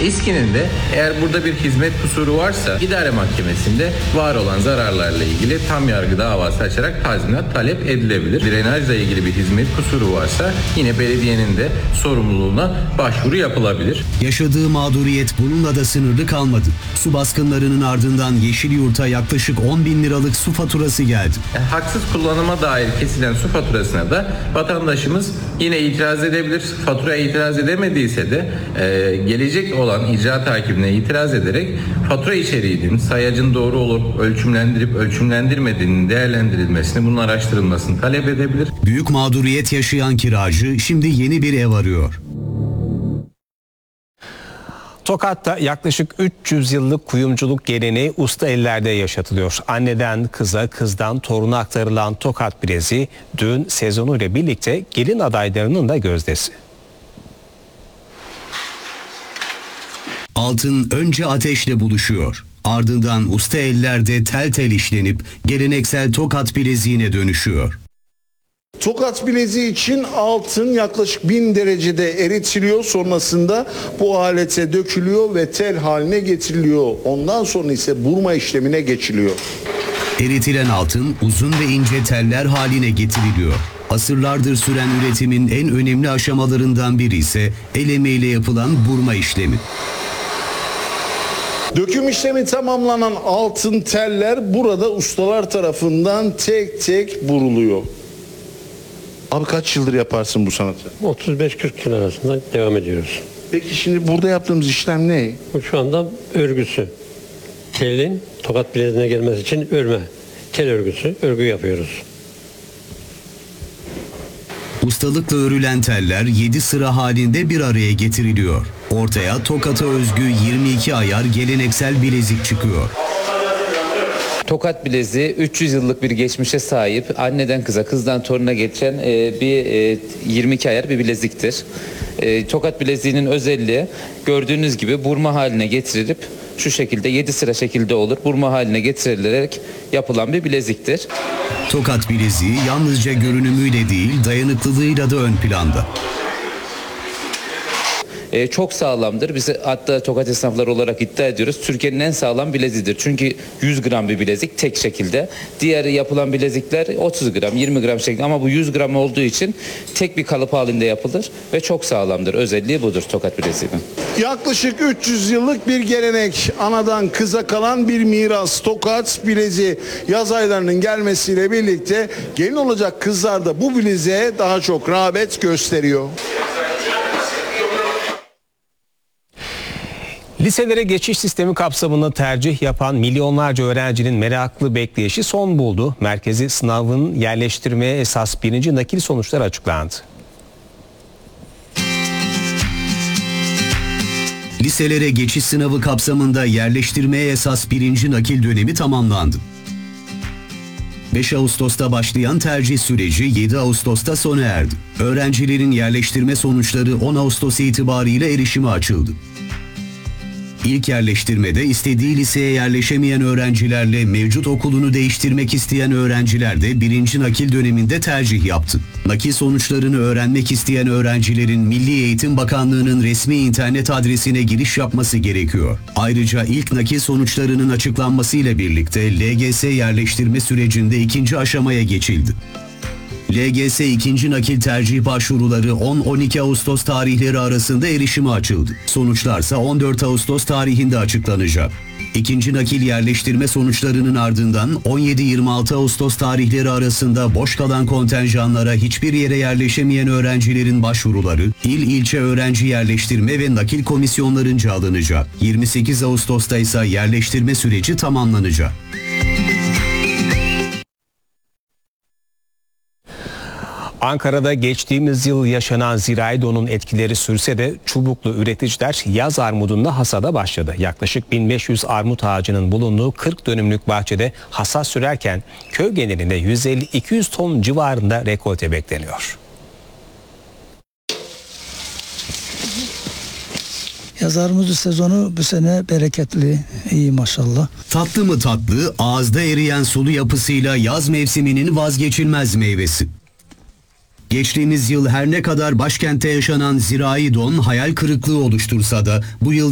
İSKİ'nin de eğer burada bir hizmet kusuru varsa idare mahkemesinde var olan zararlarla ilgili tam yargı davası açarak tazminat talep edilebilir. Drenajla ilgili bir hizmet kusuru varsa yine belediyenin de sorumluluğuna başvuru yapılabilir. Yaşadığı mağduriyet bununla da sınırlı kalmadı. Su baskınlarının ardından Yeşilyurt'a yaklaşık 10 bin liralık su faturası geldi. Haksız kullanıma dair kesilen su faturasına da vatandaşımız yine itiraz edebilir. Faturaya itiraz edemediyse de gelecek olan icra takibine itiraz ederek fatura içeriğinin, sayacın doğru olup ölçümlendirip ölçümlendirmediğinin değerlendirilmesini, bunun araştırılmasını talep edebilir. Büyük mağduriyet yaşayan kiracı şimdi yeni bir ev arıyor. Tokat'ta yaklaşık 300 yıllık kuyumculuk geleneği usta ellerde yaşatılıyor. Anneden kıza, kızdan toruna aktarılan Tokat bileziği düğün sezonuyla birlikte gelin adaylarının da gözdesi. Altın önce ateşle buluşuyor. Ardından usta ellerde tel tel işlenip geleneksel Tokat bileziğine dönüşüyor. Tokat bileziği için altın yaklaşık 1000 derecede eritiliyor. Sonrasında bu alete dökülüyor ve tel haline getiriliyor. Ondan sonra ise burma işlemine geçiliyor. Eritilen altın uzun ve ince teller haline getiriliyor. Asırlardır süren üretimin en önemli aşamalarından biri ise el emeğiyle yapılan burma işlemi. Döküm işlemi tamamlanan altın teller burada ustalar tarafından tek tek buruluyor. Abi kaç yıldır yaparsın bu sanatı? 35-40 yıl arasında devam ediyoruz. Peki şimdi burada yaptığımız işlem ne? Bu şu anda örgüsü. Telin Tokat bileziğine gelmesi için örme. Tel örgüsü, örgü yapıyoruz. Ustalıkla örülen teller 7 sıra halinde bir araya getiriliyor. Ortaya Tokat'a özgü 22 ayar geleneksel bilezik çıkıyor. Tokat bileziği 300 yıllık bir geçmişe sahip, anneden kıza, kızdan toruna geçen bir 22 ayar bir bileziktir. Tokat bileziğinin özelliği gördüğünüz gibi burma haline getirilip şu şekilde 7 sıra şekilde olur. Burma haline getirilerek yapılan bir bileziktir. Tokat bileziği yalnızca görünümüyle değil, dayanıklılığıyla da ön planda. Çok sağlamdır. Biz hatta Tokat esnafları olarak iddia ediyoruz. Türkiye'nin en sağlam bileziğidir. Çünkü 100 gram bir bilezik tek şekilde. Diğer yapılan bilezikler 30 gram, 20 gram şeklinde ama bu 100 gram olduğu için tek bir kalıp halinde yapılır ve çok sağlamdır. Özelliği budur Tokat bileziğinin. Yaklaşık 300 yıllık bir gelenek, anadan kıza kalan bir miras. Tokat bileziği yaz aylarının gelmesiyle birlikte gelin olacak kızlar da bu bileziğe daha çok rağbet gösteriyor. Liselere geçiş sistemi kapsamında tercih yapan milyonlarca öğrencinin meraklı bekleyişi son buldu. Merkezi sınavın yerleştirmeye esas birinci nakil sonuçları açıklandı. Liselere geçiş sınavı kapsamında yerleştirmeye esas birinci nakil dönemi tamamlandı. 5 Ağustos'ta başlayan tercih süreci 7 Ağustos'ta sona erdi. Öğrencilerin yerleştirme sonuçları 10 Ağustos itibariyle erişime açıldı. İlk yerleştirmede istediği liseye yerleşemeyen öğrencilerle mevcut okulunu değiştirmek isteyen öğrenciler de birinci nakil döneminde tercih yaptı. Nakil sonuçlarını öğrenmek isteyen öğrencilerin Milli Eğitim Bakanlığı'nın resmi internet adresine giriş yapması gerekiyor. Ayrıca ilk nakil sonuçlarının açıklanmasıyla birlikte LGS yerleştirme sürecinde ikinci aşamaya geçildi. LGS ikinci nakil tercih başvuruları 10-12 Ağustos tarihleri arasında erişime açıldı. Sonuçlarsa 14 Ağustos tarihinde açıklanacak. İkinci nakil yerleştirme sonuçlarının ardından 17-26 Ağustos tarihleri arasında boş kalan kontenjanlara hiçbir yere yerleşemeyen öğrencilerin başvuruları ilçe öğrenci yerleştirme ve nakil komisyonlarınca alınacak. 28 Ağustos'ta ise yerleştirme süreci tamamlanacak. Ankara'da geçtiğimiz yıl yaşanan zirai donun etkileri sürse de Çubuklu üreticiler yaz armudunda hasada başladı. Yaklaşık 1500 armut ağacının bulunduğu 40 dönümlük bahçede hasat sürerken köy genelinde 150-200 ton civarında rekolte bekleniyor. Yaz armudu sezonu bu sene bereketli, iyi maşallah. Tatlı mı tatlı, ağızda eriyen sulu yapısıyla yaz mevsiminin vazgeçilmez meyvesi. Geçtiğimiz yıl her ne kadar başkentte yaşanan zirai don hayal kırıklığı oluştursa da bu yıl